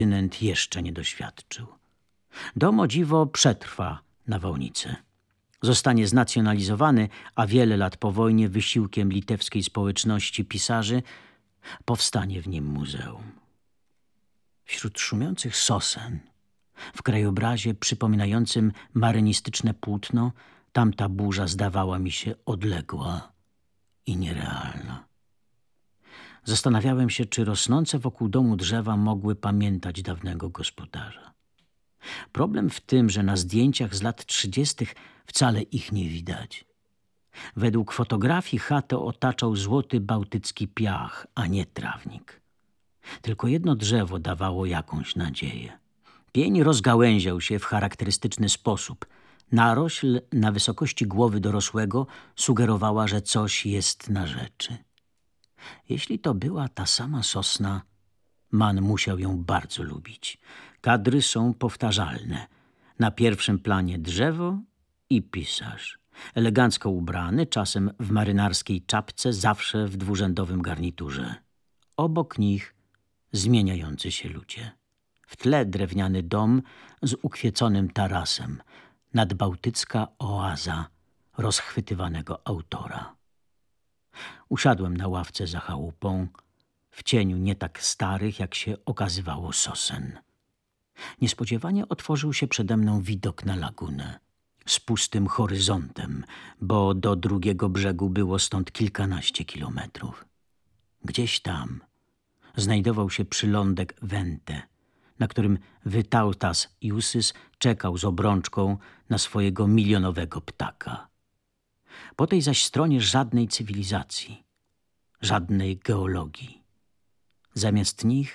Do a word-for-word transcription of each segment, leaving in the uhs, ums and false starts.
kontynent jeszcze nie doświadczył. Dom o dziwo przetrwa nawałnicę. Zostanie znacjonalizowany, a wiele lat po wojnie wysiłkiem litewskiej społeczności pisarzy powstanie w nim muzeum. Wśród szumiących sosen, w krajobrazie przypominającym marynistyczne płótno, tamta burza zdawała mi się odległa i nierealna. Zastanawiałem się, czy rosnące wokół domu drzewa mogły pamiętać dawnego gospodarza. Problem w tym, że na zdjęciach z lat trzydziestych wcale ich nie widać. Według fotografii chatę otaczał złoty bałtycki piach, a nie trawnik. Tylko jedno drzewo dawało jakąś nadzieję. Pień rozgałęział się w charakterystyczny sposób. Narośl na wysokości głowy dorosłego sugerowała, że coś jest na rzeczy. Jeśli to była ta sama sosna, Mann musiał ją bardzo lubić. Kadry są powtarzalne. Na pierwszym planie drzewo i pisarz. Elegancko ubrany, czasem w marynarskiej czapce, zawsze w dwurzędowym garniturze. Obok nich zmieniający się ludzie. W tle drewniany dom z ukwieconym tarasem. Nadbałtycka oaza rozchwytywanego autora. Usiadłem na ławce za chałupą, w cieniu nie tak starych, jak się okazywało, sosen. Niespodziewanie otworzył się przede mną widok na lagunę z pustym horyzontem, bo do drugiego brzegu było stąd kilkanaście kilometrów. Gdzieś tam znajdował się przylądek Vente, na którym Vytautas Jusys czekał z obrączką na swojego milionowego ptaka. Po tej zaś stronie żadnej cywilizacji, żadnej geologii. Zamiast nich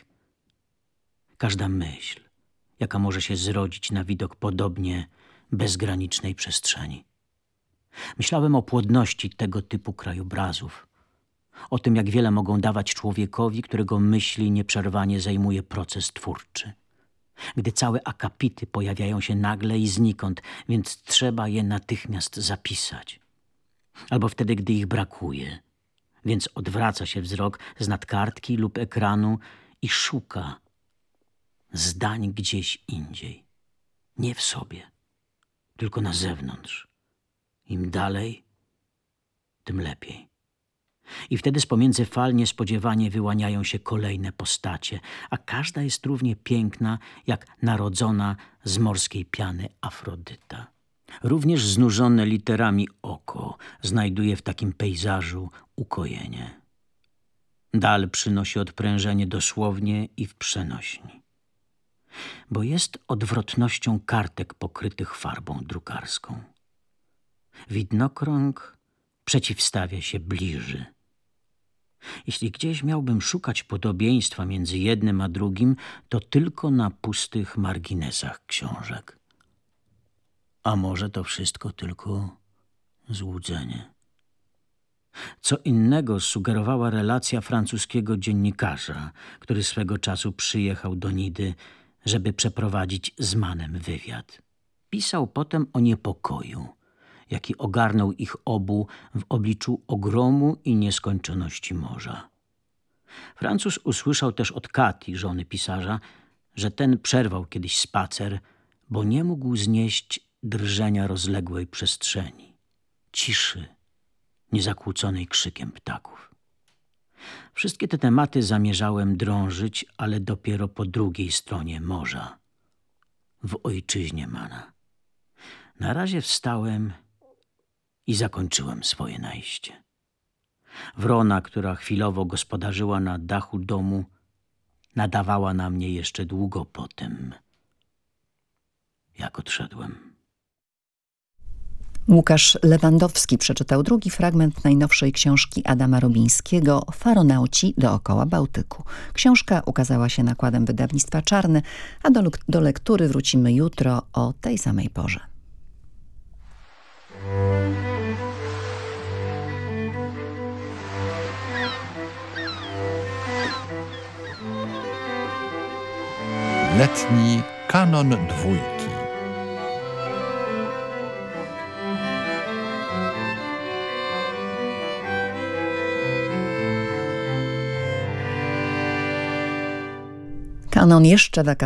każda myśl, jaka może się zrodzić na widok podobnie bezgranicznej przestrzeni. Myślałem o płodności tego typu krajobrazów, o tym, jak wiele mogą dawać człowiekowi, którego myśli nieprzerwanie zajmuje proces twórczy. Gdy całe akapity pojawiają się nagle i znikąd, więc trzeba je natychmiast zapisać. Albo wtedy, gdy ich brakuje, więc odwraca się wzrok z nad kartki lub ekranu i szuka zdań gdzieś indziej. Nie w sobie, tylko na zewnątrz. Im dalej, tym lepiej. I wtedy z pomiędzy fal niespodziewanie wyłaniają się kolejne postacie, a każda jest równie piękna, jak narodzona z morskiej piany Afrodyta. Również znużone literami oko znajduje w takim pejzażu ukojenie. Dal przynosi odprężenie dosłownie i w przenośni, bo jest odwrotnością kartek pokrytych farbą drukarską. Widnokrąg przeciwstawia się bliży. Jeśli gdzieś miałbym szukać podobieństwa między jednym a drugim, to tylko na pustych marginesach książek. A może to wszystko tylko złudzenie? Co innego sugerowała relacja francuskiego dziennikarza, który swego czasu przyjechał do Nidy, żeby przeprowadzić z Mannem wywiad. Pisał potem o niepokoju, jaki ogarnął ich obu w obliczu ogromu i nieskończoności morza. Francuz usłyszał też od Kati, żony pisarza, że ten przerwał kiedyś spacer, bo nie mógł znieść drżenia rozległej przestrzeni, ciszy niezakłóconej krzykiem ptaków. Wszystkie te tematy zamierzałem drążyć, ale dopiero po drugiej stronie morza, w ojczyźnie Manna. Na razie wstałem i zakończyłem swoje najście. Wrona, która chwilowo gospodarzyła na dachu domu, nadawała na mnie jeszcze długo po tym, jak odszedłem. Łukasz Lewandowski przeczytał drugi fragment najnowszej książki Adama Robińskiego „Faronauci dookoła Bałtyku”. Książka ukazała się nakładem wydawnictwa Czarny, a do, do lektury wrócimy jutro o tej samej porze. Letni kanon dwójki. Kanon jeszcze wakacyjny.